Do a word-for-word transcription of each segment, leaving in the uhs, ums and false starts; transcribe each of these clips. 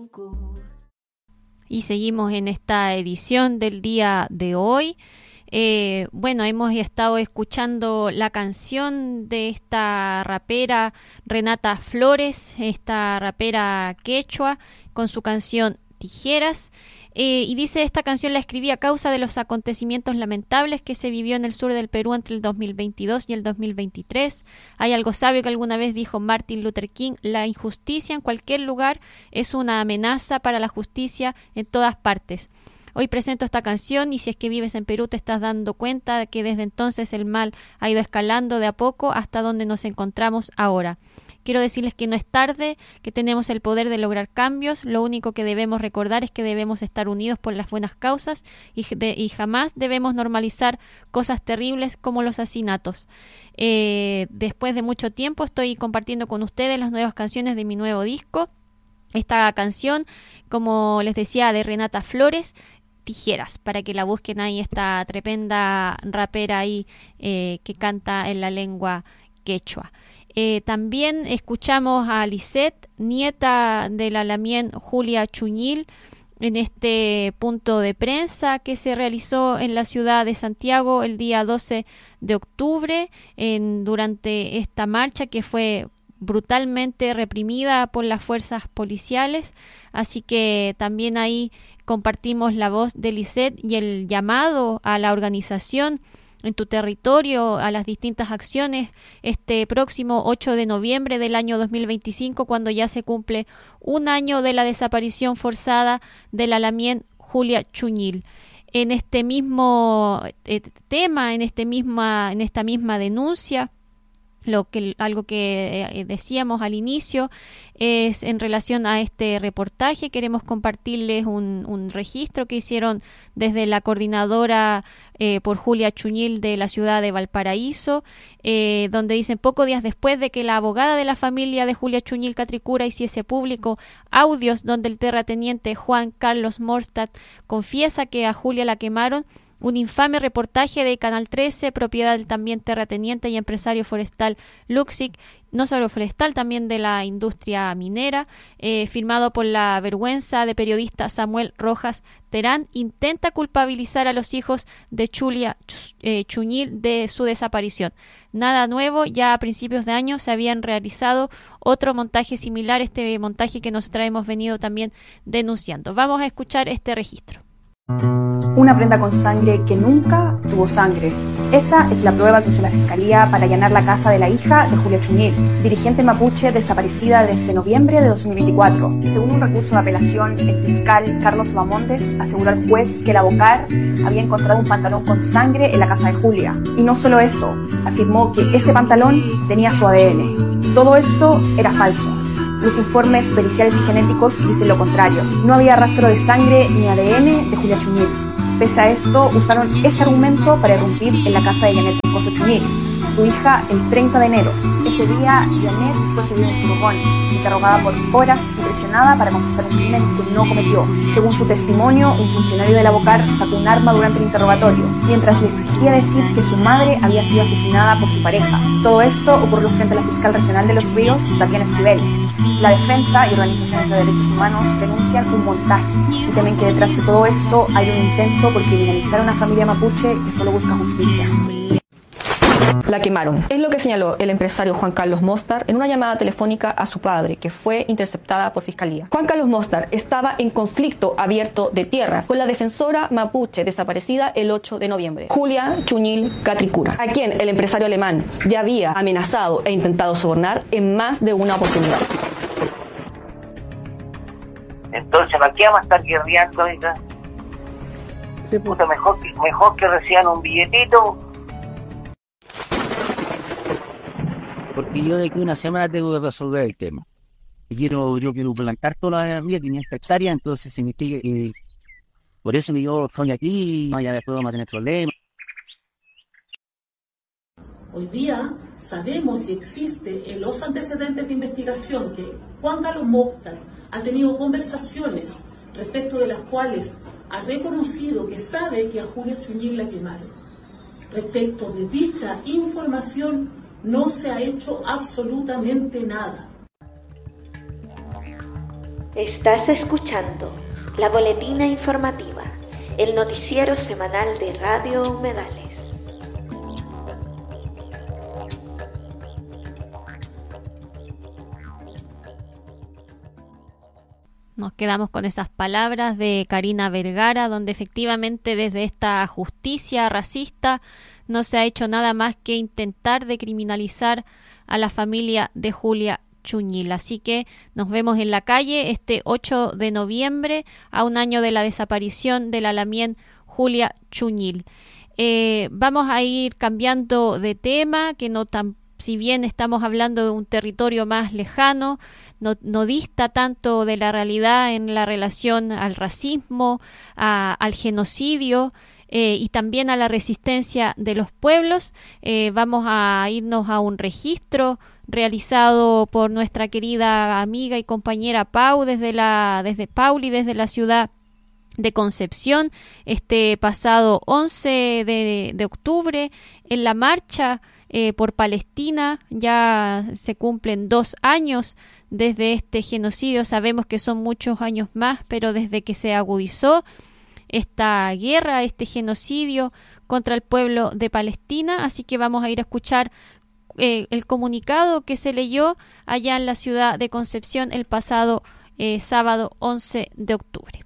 Y seguimos en esta edición del día de hoy. Eh, bueno, hemos estado escuchando la canción de esta rapera Renata Flores, esta rapera quechua, con su canción Tijeras. Eh, y dice, esta canción la escribí a causa de los acontecimientos lamentables que se vivió en el sur del Perú entre el dos mil veintidós y el dos mil veintitrés. Hay algo sabio que alguna vez dijo Martin Luther King: la injusticia en cualquier lugar es una amenaza para la justicia en todas partes. Hoy presento esta canción y si es que vives en Perú te estás dando cuenta de que desde entonces el mal ha ido escalando de a poco hasta donde nos encontramos ahora. Quiero decirles que no es tarde, que tenemos el poder de lograr cambios. Lo único que debemos recordar es que debemos estar unidos por las buenas causas y, de, y jamás debemos normalizar cosas terribles como los asesinatos. Eh, después de mucho tiempo estoy compartiendo con ustedes las nuevas canciones de mi nuevo disco. Esta canción, como les decía, de Renata Flores, Tijeras, para que la busquen ahí, esta tremenda rapera ahí eh, que canta en la lengua quechua. Eh, también escuchamos a Lisette, nieta de la lamien Julia Chuñil, en este punto de prensa que se realizó en la ciudad de Santiago el día doce de octubre, en, durante esta marcha que fue brutalmente reprimida por las fuerzas policiales. Así que también ahí compartimos la voz de Lisette y el llamado a la organización en tu territorio, a las distintas acciones este próximo ocho de noviembre del año dos mil veinticinco, cuando ya se cumple un año de la desaparición forzada de la lamien Julia Chuñil. En este mismo eh, tema, en este misma, en esta misma denuncia, Lo que, algo que eh, decíamos al inicio es en relación a este reportaje. Queremos compartirles un, un registro que hicieron desde la coordinadora eh, por Julia Chuñil de la ciudad de Valparaíso, eh, donde dicen: pocos días después de que la abogada de la familia de Julia Chuñil Catricura hiciese público audios donde el terrateniente Juan Carlos Morstad confiesa que a Julia la quemaron, un infame reportaje de Canal trece, propiedad del también terrateniente y empresario forestal Luxic, no solo forestal, también de la industria minera, eh, firmado por la vergüenza de periodista Samuel Rojas Terán, intenta culpabilizar a los hijos de Julia eh, Chuñil de su desaparición. Nada nuevo, ya a principios de año se habían realizado otro montaje similar, este montaje que nosotros hemos venido también denunciando. Vamos a escuchar este registro. Una prenda con sangre que nunca tuvo sangre. Esa es la prueba que usó la Fiscalía para allanar la casa de la hija de Julia Chuñil, dirigente mapuche desaparecida desde noviembre de dos mil veinticuatro. Según un recurso de apelación, el fiscal Carlos Bamontes aseguró al juez que la Bocar había encontrado un pantalón con sangre en la casa de Julia. Y no solo eso, afirmó que ese pantalón tenía su A D N. Todo esto era falso. Los informes periciales y genéticos dicen lo contrario. No había rastro de sangre ni A D N de Julia Chuñil. Pese a esto, usaron ese argumento para irrumpir en la casa de Janet Troncoso Chuñil, su hija, el treinta de enero. Ese día, Janet fue subida en furgón, interrogada por horas y presionada para confesar un crimen que no cometió. Según su testimonio, un funcionario de la Bocar sacó un arma durante el interrogatorio, mientras le exigía decir que su madre había sido asesinada por su pareja. Todo esto ocurrió frente a la fiscal regional de Los Ríos, Tatiana Esquivel. La defensa y organizaciones de derechos humanos denuncian un montaje y temen que detrás de todo esto hay un intento por criminalizar a una familia mapuche que solo busca justicia. La quemaron. Es lo que señaló el empresario Juan Carlos Mostar en una llamada telefónica a su padre, que fue interceptada por Fiscalía. Juan Carlos Mostar estaba en conflicto abierto de tierras con la defensora mapuche desaparecida el ocho de noviembre, Julia Chuñil Catricura, a quien el empresario alemán ya había amenazado e intentado sobornar en más de una oportunidad. Entonces, ¿para qué vamos a estar guerreando, oiga? Sí, puta, mejor que, mejor que reciban un billetito. Porque yo de aquí a una semana tengo que resolver el tema. Y quiero, yo quiero plantar toda la energía, quinientas hectáreas, entonces significa que por eso yo estoy aquí y no ya después vamos a tener problemas. Hoy día sabemos y existe en los antecedentes de investigación que Juan Carlos Mostar ha tenido conversaciones respecto de las cuales ha reconocido que sabe que a Julia Chuñil la quemaron. Respecto de dicha información no se ha hecho absolutamente nada. Estás escuchando la Boletina Informativa, el noticiero semanal de Radio Humedales. Nos quedamos con esas palabras de Karina Vergara, donde efectivamente desde esta justicia racista no se ha hecho nada más que intentar de criminalizar a la familia de Julia Chuñil. Así que nos vemos en la calle este ocho de noviembre, a un año de la desaparición de la lamien Julia Chuñil. Eh, vamos a ir cambiando de tema, que no tan, si bien estamos hablando de un territorio más lejano, no, no dista tanto de la realidad en la relación al racismo, a, al genocidio, Eh, y también a la resistencia de los pueblos. Eh, vamos a irnos a un registro realizado por nuestra querida amiga y compañera Pau desde la desde Pauli desde la ciudad de Concepción este pasado once de, de octubre en la marcha eh, por Palestina. Ya se cumplen dos años desde este genocidio. Sabemos que son muchos años más, pero desde que se agudizó esta guerra, este genocidio contra el pueblo de Palestina. Así que vamos a ir a escuchar eh, el comunicado que se leyó allá en la ciudad de Concepción el pasado eh, sábado once de octubre.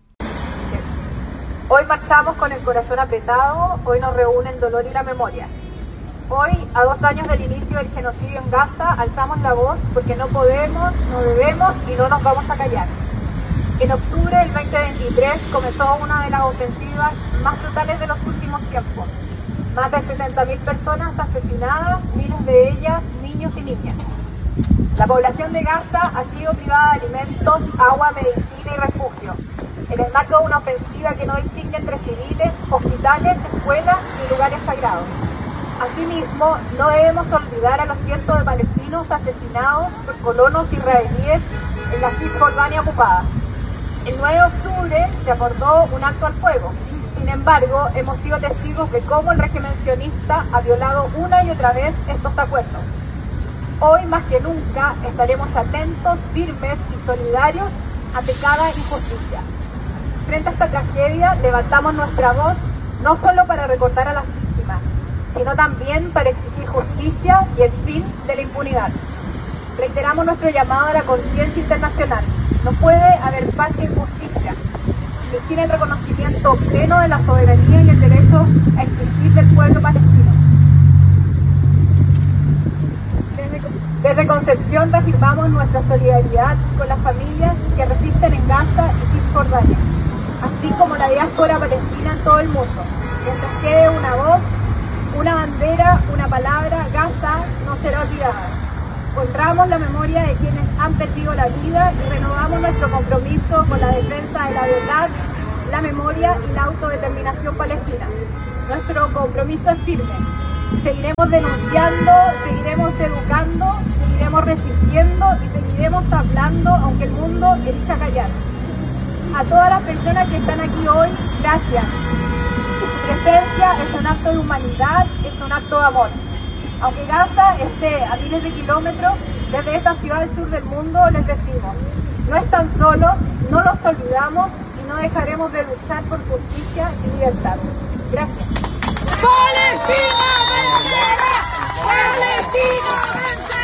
Hoy marchamos con el corazón apretado, hoy nos reúne el dolor y la memoria. Hoy, a dos años del inicio del genocidio en Gaza, alzamos la voz porque no podemos, no debemos y no nos vamos a callar. En octubre del veinte veintitrés comenzó una de las ofensivas más brutales de los últimos tiempos. Más de setenta mil personas asesinadas, miles de ellas niños y niñas. La población de Gaza ha sido privada de alimentos, agua, medicina y refugio, en el marco de una ofensiva que no distingue entre civiles, hospitales, escuelas y lugares sagrados. Asimismo, no debemos olvidar a los cientos de palestinos asesinados por colonos israelíes en la Cisjordania ocupada. El nueve de octubre se acordó un alto al fuego. Sin embargo, hemos sido testigos de cómo el régimen sionista ha violado una y otra vez estos acuerdos. Hoy, más que nunca, estaremos atentos, firmes y solidarios ante cada injusticia. Frente a esta tragedia, levantamos nuestra voz no solo para recordar a las víctimas, sino también para exigir justicia y el fin de la impunidad. Reiteramos nuestro llamado a la conciencia internacional. No puede haber paz sin justicia, y sin el reconocimiento pleno de la soberanía y el derecho a existir del pueblo palestino. Desde, desde Concepción reafirmamos nuestra solidaridad con las familias que resisten en Gaza y Cisjordania, así como la diáspora palestina en todo el mundo. Mientras quede una voz, una bandera, una palabra, Gaza no será olvidada. Honramos la memoria de quienes han perdido la vida y renovamos nuestro compromiso con la defensa de la verdad, la memoria y la autodeterminación palestina. Nuestro compromiso es firme. Seguiremos denunciando, seguiremos educando, seguiremos resistiendo y seguiremos hablando aunque el mundo elija callar. A todas las personas que están aquí hoy, gracias. Su presencia es un acto de humanidad, es un acto de amor. Aunque Gaza esté a miles de kilómetros, desde esta ciudad del sur del mundo les decimos, no están solos, no los olvidamos y no dejaremos de luchar por justicia y libertad. Gracias. ¡Palestina vencerá! ¡Palestina vencerá!